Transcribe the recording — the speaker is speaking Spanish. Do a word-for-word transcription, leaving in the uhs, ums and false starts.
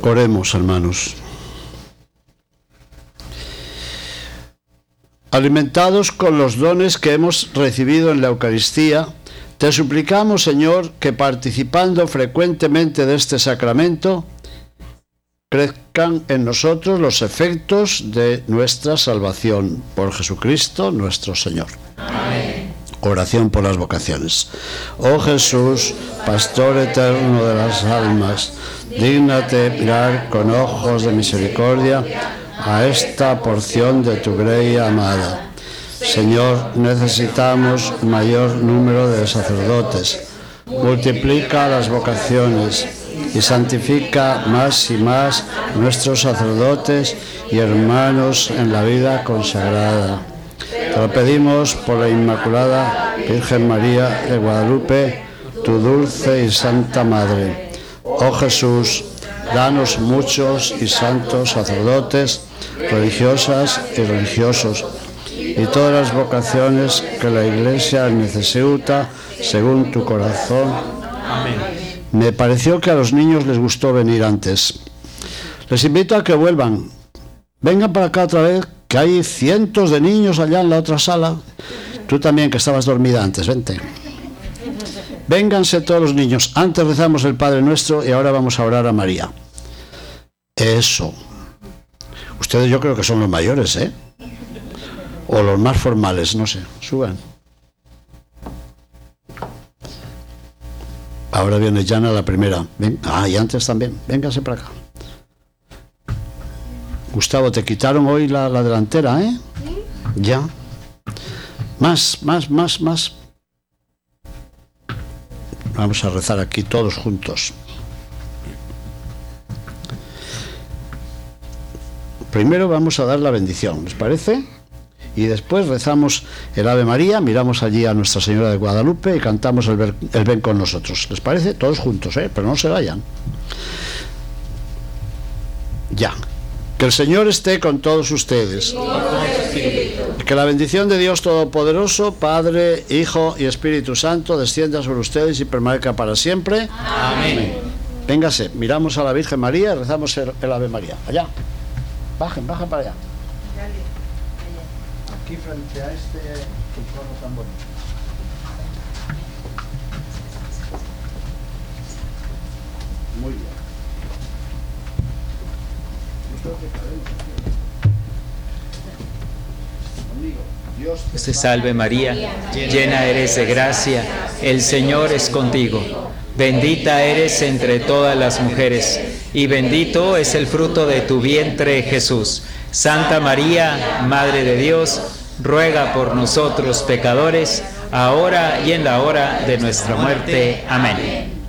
Oremos, hermanos. Alimentados con los dones que hemos recibido en la Eucaristía, te suplicamos, Señor, que participando frecuentemente de este sacramento, crezcan en nosotros los efectos de nuestra salvación. Por Jesucristo nuestro Señor. Amén. Oración por las vocaciones. Oh Jesús, Pastor eterno de las almas, dígnate mirar con ojos de misericordia a esta porción de tu grey amada. Señor, necesitamos mayor número de sacerdotes. Multiplica las vocaciones y santifica más y más nuestros sacerdotes y hermanos en la vida consagrada. Te lo pedimos por la Inmaculada Virgen María de Guadalupe, tu dulce y santa Madre. Oh Jesús, danos muchos y santos sacerdotes, religiosas y religiosos, y todas las vocaciones que la Iglesia necesita según tu corazón. Amén. Me pareció que a los niños les gustó venir antes. Les invito a que vuelvan. Vengan para acá otra vez, que hay cientos de niños allá en la otra sala. Tú también, que estabas dormida antes, vente. Vénganse todos los niños. Antes rezamos el Padre Nuestro y ahora vamos a orar a María. Eso. Ustedes yo creo que son los mayores, ¿eh? O los más formales, no sé. Suban. Ahora viene Jana la primera. Ven. Ah, y antes también. Vénganse para acá. Gustavo, te quitaron hoy la, la delantera, ¿eh? ¿Sí? Ya. Más, más, más, más. Vamos a rezar aquí todos juntos. Primero vamos a dar la bendición, ¿les parece? Y después rezamos el Ave María, miramos allí a Nuestra Señora de Guadalupe y cantamos el, ver, el Ven con nosotros. ¿Les parece? Todos juntos, ¿eh? Pero no se vayan. Ya. Que el Señor esté con todos ustedes. Que la bendición de Dios Todopoderoso, Padre, Hijo y Espíritu Santo, descienda sobre ustedes y permanezca para siempre. Amén. Véngase, miramos a la Virgen María y rezamos el, el Ave María. Allá. Bajen, bajen para allá. Aquí frente a este icono tan bonito. Muy bien. Te salve María, llena eres de gracia, el Señor es contigo. Bendita eres entre todas las mujeres, y bendito es el fruto de tu vientre, Jesús. Santa María, Madre de Dios, ruega por nosotros pecadores, ahora y en la hora de nuestra muerte. Amén.